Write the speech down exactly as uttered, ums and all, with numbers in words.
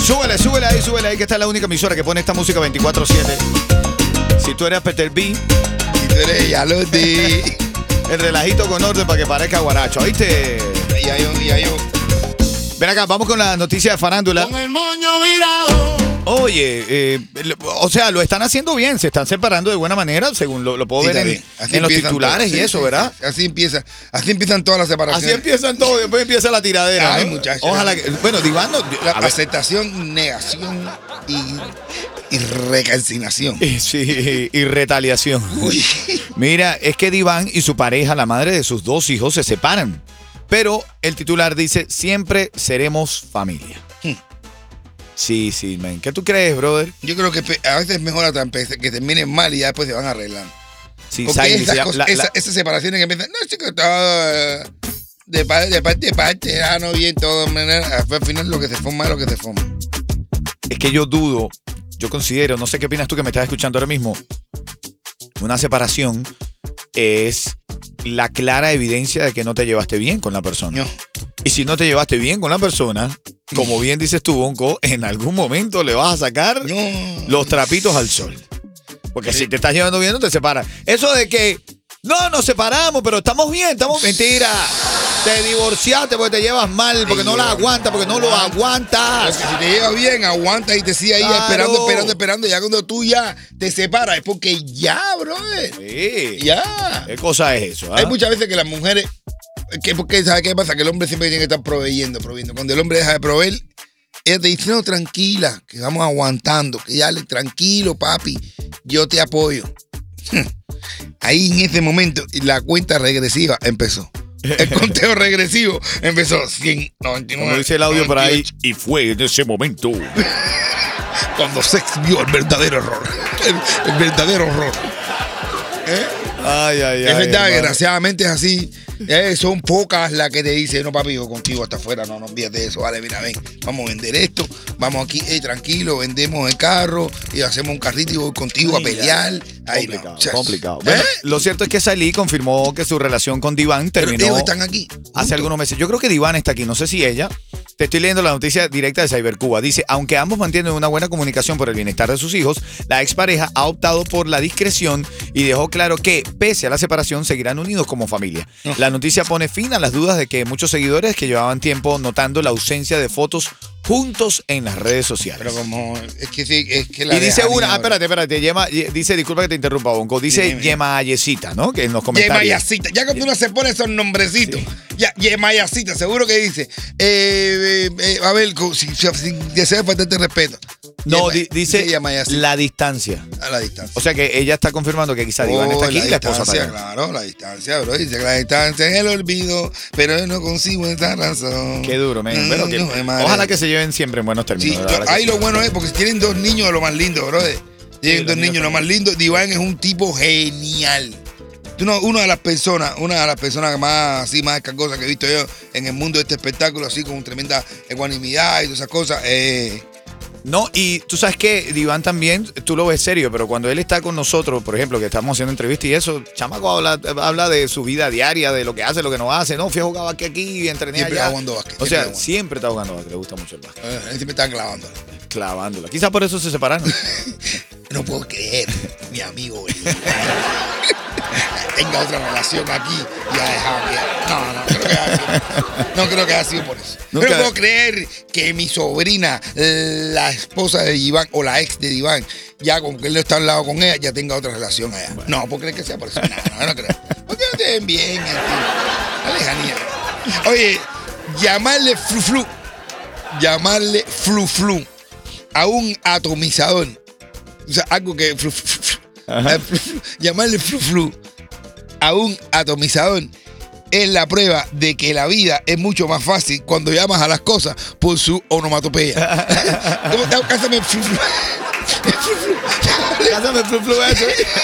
Súbele, súbele ahí, súbele ahí, que esta es la única emisora que pone esta música veinticuatro siete. Si tú eres Peter B, si tú eres Yalodi, el relajito con orden para que parezca guaracho, ¿oíste? Ya yo, ya yo. Ven acá, vamos con la noticia de farándula. Con el moño virado. Oye, eh, o sea, lo están haciendo bien, se están separando de buena manera, según lo, lo puedo Sí, ver en, en los titulares todos. y Sí, eso, sí, ¿verdad? sí, así empieza, así empiezan todas las separaciones. Así empiezan todos, después empieza la tiradera. Ay, ¿no? muchachos. Ojalá que, bueno, Diván no, La a ver. aceptación, negación y, y recalcinación. Eh, Sí, y retaliación. Uy. Mira, es que Diván y su pareja, la madre de sus dos hijos, se separan. Pero el titular dice, siempre seremos familia. Hmm. Sí, sí, man. ¿Qué tú crees, brother? Yo creo que a veces es mejor hasta empe- que terminen mal y ya después se van a arreglar. Sí, Porque Saidi, esas, se llama- cosas- la- la- esa- esas separaciones que empiezan, no, chico, todo de parte de parte, de parte, ah, no, bien, todo, al final lo que se forma es lo que se forma. es que yo dudo, yo considero, no sé qué opinas tú que me estás escuchando ahora mismo, una separación es la clara evidencia de que no te llevaste bien con la persona. No. Y si no te llevaste bien con la persona, como bien dices tú, Bonco, en algún momento le vas a sacar No. los trapitos al sol. Porque Sí. si te estás llevando bien, no te separas. Eso de que, no, nos separamos, pero estamos bien, estamos... Mentira. Te divorciaste porque te llevas mal, porque no la aguantas, porque no lo aguantas. Porque si te llevas bien, aguanta y te sigue ahí Claro. esperando, esperando, esperando. Ya cuando tú ya te separas, es porque ya, brother. Sí. Ya. ¿Qué cosa es eso? ah? Hay muchas veces que las mujeres, que, porque ¿sabes qué pasa? Que el hombre siempre tiene que estar proveyendo, proveyendo. Cuando el hombre deja de proveer, ella te dice, no, tranquila, que vamos aguantando, que ya, tranquilo, papi, yo te apoyo. Ahí en ese momento, la cuenta regresiva empezó. El conteo regresivo empezó. cien, noventa y nueve, Como dice el audio por ahí, noventa y ocho. y fue en ese momento. Cuando Sex vio el verdadero error. El, el verdadero horror. ¿Eh? Ay, ay, ay. Es verdad, hermano. desgraciadamente es así. Eh, son pocas las que te dicen, no papi, yo contigo hasta afuera, no, no olvides de eso, vale, mira, ven, vamos a vender esto, vamos aquí, eh, tranquilo, vendemos el carro y hacemos un carrito y voy contigo Ay, a pelear. Ahí complicado, no, chas. complicado. ¿Eh? Bueno, lo cierto es que Salí confirmó que su relación con Diván Pero terminó ellos están aquí. hace juntos. algunos meses. Yo creo que Diván está aquí, no sé si ella. Te estoy leyendo la noticia directa de Cybercuba. Dice, aunque ambos mantienen una buena comunicación por el bienestar de sus hijos, la expareja ha optado por la discreción y dejó claro que, pese a la separación, seguirán unidos como familia. No. La noticia pone fin a las dudas de que muchos seguidores que llevaban tiempo notando la ausencia de fotos juntos en las redes sociales. Pero como, es que sí, es que la Y dice lejanía, una, ah, bro. espérate, espérate, Yema, dice, disculpa que te interrumpa, Bonco, dice Dime. Yemayecita, ¿no? Que en los comentarios. Yemayacita, ya cuando uno se pone esos nombrecitos, ya, Yemayacita, seguro que dice, eh, eh, eh, a ver, co- si, si, si desea faltarte respeto. No, Yema- di- dice Yemayacita, la distancia. a la distancia. O sea que ella está confirmando que quizá Diván Oh, está aquí y la esposa distancia, está allá. claro, la distancia, bro. Dice que la distancia es el olvido, pero yo no consigo esa razón. Qué duro, men. Mm, Pero que- no me mares. ojalá que se lleven siempre en buenos términos. Sí, de verdad que ahí sí. lo bueno es porque si tienen dos niños, lo más lindo, bro. Tienen los dos niños niños, lo más lindo. Diván es un tipo genial. Tú no- una de las personas, una de las personas más así, más cosas que he visto yo en el mundo de este espectáculo, así con tremenda ecuanimidad y todas esas cosas. Eh, No, y tú sabes que Diván también, tú lo ves serio, pero cuando él está con nosotros, por ejemplo, que estamos haciendo entrevistas y eso, chamaco habla, habla de su vida diaria, de lo que hace, lo que no hace. No, fui a jugar básquet aquí, entrené Siempre allá. jugando básquet, O siempre sea, jugando. siempre está jugando básquet, le gusta mucho el básquet. eh, siempre están clavando. Clavándola. Quizás por eso se separaron. No puedo creer, mi amigo, tenga otra relación aquí y ha dejado que... No, no, creo que ha sido, no creo que haya sido por eso. Nunca- No puedo creer que mi sobrina, la esposa de Iván o la ex de Iván, ya como que él no está al lado con ella, ya tenga otra relación allá. No, puedo creer que sea por eso. No, no, no creo. Porque no te ven bien, en fin. La lejanía. Oye, llamarle flu flu, llamarle flu flu a un atomizador. O sea, algo que... Flu, flu, flu, Ajá. eh, flu, flu, llamarle flu flu a un atomizador es la prueba de que la vida es mucho más fácil cuando llamas a las cosas por su onomatopeya. ¿Cómo está? Cásame flu flu. Flu, flu. Cásame, flu, flu, eso.